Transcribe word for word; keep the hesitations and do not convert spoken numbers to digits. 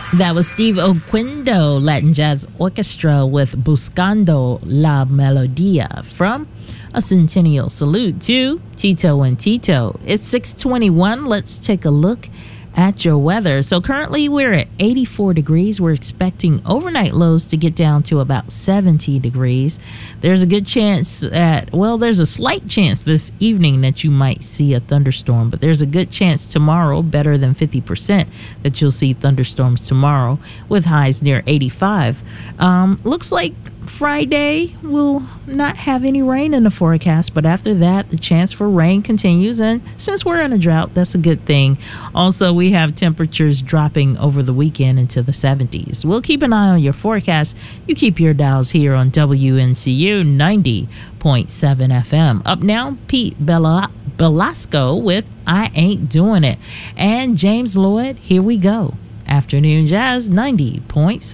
That was Steve Oquendo, Latin Jazz Orchestra with Buscando la Melodia from A Centennial Salute to Tito and Tito. It's six twenty-one. Let's take a look at your weather. So currently we're at eighty-four degrees. We're expecting overnight lows to get down to about seventy degrees. There's a good chance that, well, there's a slight chance this evening that you might see a thunderstorm, but there's a good chance tomorrow, better than fifty percent, that you'll see thunderstorms tomorrow with highs near eighty-five. Um, looks like Friday will not have any rain in the forecast, but after that the chance for rain continues, and since we're in a drought, that's a good thing. Also, we have temperatures dropping over the weekend into the seventies. We'll keep an eye on your forecast. You keep your dials here on W N C U ninety point seven F M. Up now, Pete Bella Belasco with I Ain't Doing It, and James Lloyd, Here We Go. Afternoon Jazz ninety point seven.